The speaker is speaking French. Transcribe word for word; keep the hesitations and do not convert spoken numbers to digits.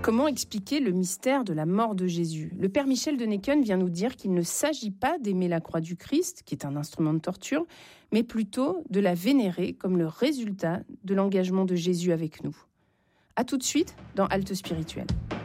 Comment expliquer le mystère de la mort de Jésus ? Le père Michel de Necken vient nous dire qu'il ne s'agit pas d'aimer la croix du Christ, qui est un instrument de torture, mais plutôt de la vénérer comme le résultat de l'engagement de Jésus avec nous. À tout de suite dans Halte Spirituelle.